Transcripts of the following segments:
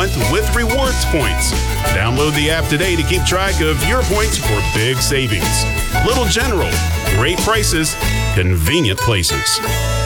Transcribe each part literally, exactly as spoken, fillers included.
month with rewards points. Download the app today to keep track of your points for big savings. Little General, great prices, convenient places.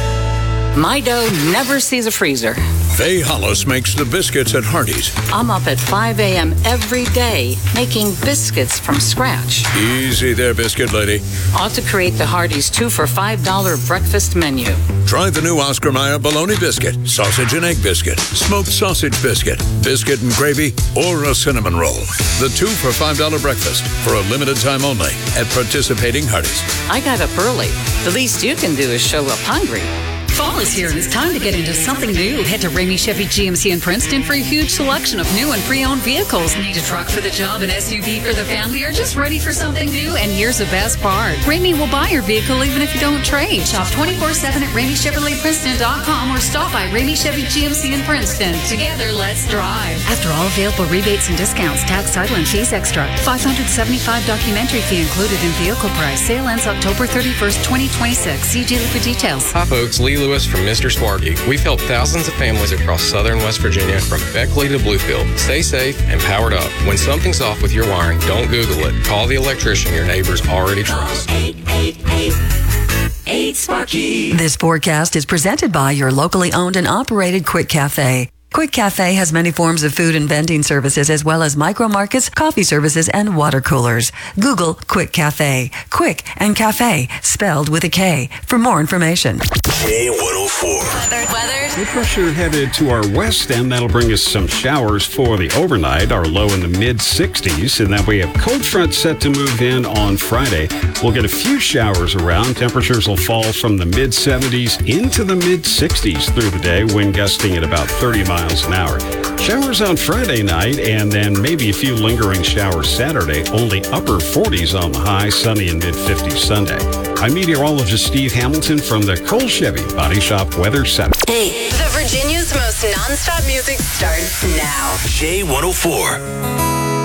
My dough never sees a freezer. Faye Hollis makes the biscuits at Hardee's. I'm up at five a.m. every day making biscuits from scratch. Easy there, biscuit lady. Ought to create the Hardee's two for five dollar breakfast menu. Try the new Oscar Mayer bologna biscuit, sausage and egg biscuit, smoked sausage biscuit, biscuit and gravy, or a cinnamon roll. The two for five dollar breakfast for a limited time only at participating Hardee's. I got up early. The least you can do is show up hungry. Fall is here and it's time to get into something new. Head to Ramey Chevy G M C in Princeton for a huge selection of new and pre-owned vehicles. Need a truck for the job, an S U V for the family, or just ready for something new? And here's the best part. Ramey will buy your vehicle even if you don't trade. Shop twenty-four seven at Ramey Chevrolet Princeton dot com or stop by Ramey Chevy G M C in Princeton. Together, let's drive. After all available rebates and discounts, tax, title, and fees extra. five hundred seventy-five dollars documentary fee included in vehicle price. Sale ends October thirty-first, twenty twenty-six. See dealer for details. Hi folks, Lee Lewis from Mister Sparky. We've helped thousands of families across southern West Virginia from Beckley to Bluefield. Stay safe and powered up. When something's off with your wiring, don't Google it. Call the electrician your neighbors already trust. eight eight eight, eight Sparky. This forecast is presented by your locally owned and operated Quick Cafe. Quick Cafe has many forms of food and vending services as well as micro markets, coffee services, and water coolers. Google Quick Cafe. Quick and Cafe, spelled with a K, for more information. K one oh four. Weather. Weather. Good pressure headed to our west end. That'll bring us some showers for the overnight. Our low in the mid sixties. And then we have cold front set to move in on Friday. We'll get a few showers around. Temperatures will fall from the mid seventies into the mid sixties through the day. Wind gusting at about thirty miles an hour. Showers on Friday night, and then maybe a few lingering showers Saturday. Only upper forties on the high, sunny and mid fifties Sunday. I'm meteorologist Steve Hamilton from the Cole Chevy Body Shop Weather Center. Hey, the Virginia's most nonstop music starts now. J one oh four.